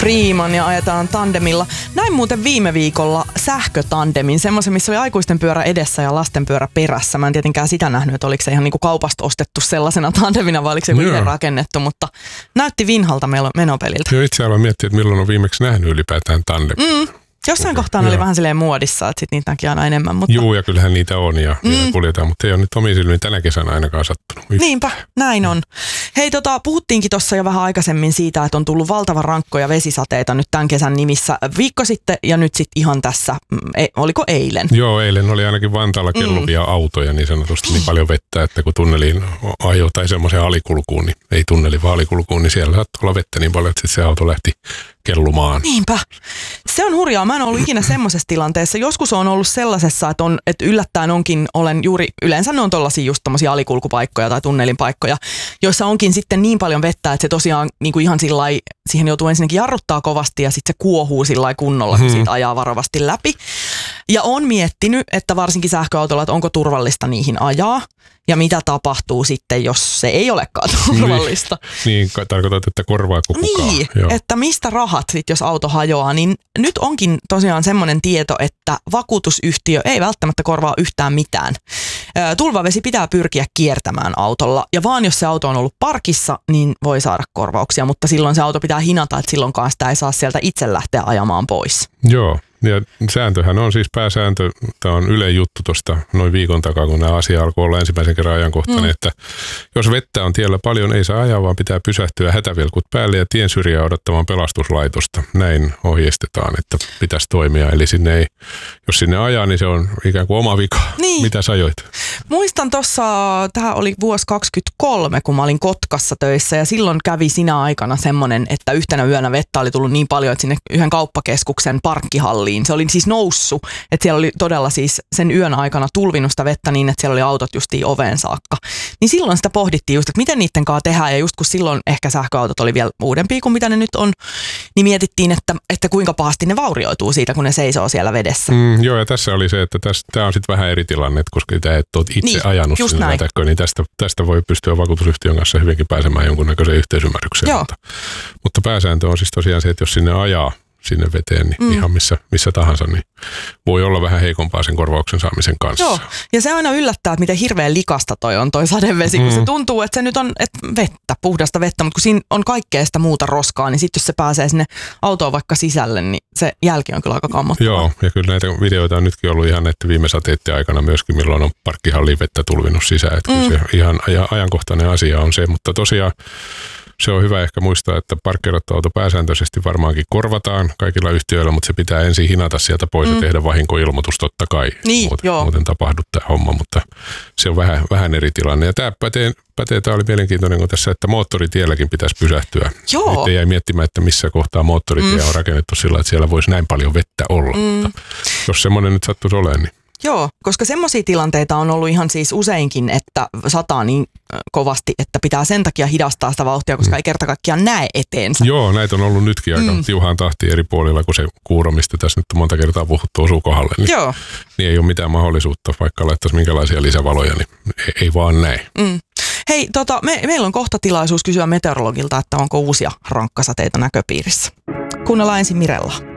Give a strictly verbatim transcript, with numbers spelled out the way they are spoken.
Freeman ja ajetaan tandemilla. Näin muuten viime viikolla sähkötandemin, semmoisen, missä oli aikuisten pyörä edessä ja lasten pyörä perässä. Mä en tietenkään sitä nähnyt, että oliko se ihan niinku kaupasta ostettu sellaisena tandemina vai oliko se joku itse rakennettu, mutta näytti vinhalta menopeliltä. Joo, itse aloin miettiä, että milloin on viimeksi nähnyt ylipäätään tandemin. Mm. Jossain kohtaa ne oli vähän silleen muodissa, että sit niitä näki aina enemmän. Mutta... Juu, ja kyllähän niitä on ja mm. kuljetaan, mutta ei ole nyt omiin silmiin tänä kesänä ainakaan sattunut. Niinpä, näin on. Hei, tota, puhuttiinkin tuossa jo vähän aikaisemmin siitä, että on tullut valtavan rankkoja vesisateita nyt tämän kesän nimissä viikko sitten ja nyt sitten ihan tässä, e, oliko eilen? Joo, eilen oli ainakin Vantaalla kelluvia mm. autoja niin sanotusti niin paljon vettä, että kun tunneliin ajoi tai semmoiseen alikulkuun, niin ei tunneli vaan alikulkuun, niin siellä saattoi olla vettä niin paljon, että se auto lähti kellumaan. Niinpä. Se on hurjaa. Mä en ollut ikinä semmoisessa tilanteessa. Joskus on ollut sellaisessa, että, on, että yllättäen onkin, olen juuri, yleensä ne on tollaisia just tommosia alikulkupaikkoja tai tunnelinpaikkoja, joissa onkin sitten niin paljon vettä, että se tosiaan niin kuin ihan sillai, siihen joutuu ensinnäkin jarruttaa kovasti ja sitten se kuohuu sillai kunnolla, kun siitä ajaa varovasti läpi. Ja on miettinyt, että varsinkin sähköautolla, että onko turvallista niihin ajaa. Ja mitä tapahtuu sitten, jos se ei olekaan turvallista. Niin, niin tarkoitat, että korvaako kukaan. Niin, Joo. että mistä rahat sitten, jos auto hajoaa. Niin nyt onkin tosiaan semmoinen tieto, että vakuutusyhtiö ei välttämättä korvaa yhtään mitään. Tulvavesi pitää pyrkiä kiertämään autolla. Ja vaan jos se auto on ollut parkissa, niin voi saada korvauksia. Mutta silloin se auto pitää hinata, että silloinkaan sitä ei saa sieltä itse lähteä ajamaan pois. Joo. Ja sääntöhän on siis pääsääntö, tämä on Ylen juttu tuosta noin viikon takaa, kun nämä asia alkoi olla ensimmäisen kerran ajankohtainen, mm. että jos vettä on tiellä paljon, ei saa ajaa, vaan pitää pysähtyä hätävilkut päälle ja tien syrjään odottamaan pelastuslaitosta. Näin ohjeistetaan, että pitäisi toimia. Eli sinne ei, jos sinne ajaa, niin se on ikään kuin oma vika. Niin. Mitä sä ajoit? Muistan tuossa, tämä oli vuosi kaksikymmentäkolme, kun mä olin Kotkassa töissä ja silloin kävi sinä aikana semmoinen, että yhtenä yönä vettä oli tullut niin paljon, että sinne yhden kauppakeskuksen parkkihalliin se oli siis noussut, että siellä oli todella siis sen yön aikana tulvinut sitä vettä niin, että siellä oli autot justiin oveen saakka. Niin silloin sitä pohdittiin just, että miten niiden kanssa tehdään ja just kun silloin ehkä sähköautot oli vielä uudempia kuin mitä ne nyt on, niin mietittiin, että, että kuinka pahasti ne vaurioituu siitä, kun ne seisoo siellä vedessä. Mm, joo, ja tässä oli se, että tämä on sitten vähän eri tilanne, että koska tämä et ole itse niin, ajanut sinne täkkö, niin tästä, tästä voi pystyä vakuutusyhtiön kanssa hyvinkin pääsemään jonkunnäköiseen yhteisymmärrykseen. Mutta, mutta pääsääntö on siis tosiaan se, että jos sinne ajaa sinne veteen, niin mm. ihan missä, missä tahansa, niin voi olla vähän heikompaa sen korvauksen saamisen kanssa. Joo, ja se aina yllättää, että miten hirveän likasta toi on toi sadevesi, mm. kun se tuntuu, että se nyt on että vettä, puhdasta vettä, mutta kun siinä on kaikkea sitä muuta roskaa, niin sitten jos se pääsee sinne autoon vaikka sisälle, niin se jälki on kyllä aika kammottavaa. Joo, ja kyllä näitä videoita on nytkin ollut ihan näiden viime sateiden aikana myöskin, milloin on parkkihalliin vettä tulvinut sisään, että mm. se ihan ajankohtainen asia on se, mutta tosiaan se on hyvä ehkä muistaa, että parkkeerattu auto pääsääntöisesti varmaankin korvataan kaikilla yhtiöillä, mutta se pitää ensin hinata sieltä pois mm. ja tehdä vahinkoilmoitus totta kai. Niin, muuten, muuten tapahdu tämä homma, mutta se on vähän, vähän eri tilanne. Ja tämä pätee, pätee, tämä oli mielenkiintoinen kuin tässä, että moottoritielläkin pitäisi pysähtyä. Joo. Että jäi miettimään, että missä kohtaa moottoritie mm. on rakennettu sillä, että siellä voisi näin paljon vettä olla. Mm. Mutta jos semmoinen nyt sattuisi olemaan, niin joo, koska semmoisia tilanteita on ollut ihan siis useinkin, että sataa niin kovasti, että pitää sen takia hidastaa sitä vauhtia, koska mm. ei kerta kaikkiaan näe eteensä. Joo, näitä on ollut nytkin aika mm. tiuhaan tahtiin eri puolilla, kun se kuuro, mistä tässä nyt on monta kertaa puhuttu, osuu kohdalle. Niin, Joo. niin ei ole mitään mahdollisuutta, vaikka laittaisi minkälaisia lisävaloja, niin ei, ei vaan näe. Mm. Hei, tota, me, meillä on kohta tilaisuus kysyä meteorologilta, että onko uusia rankkasateita näköpiirissä. Kuunnellaan ensin Mirella.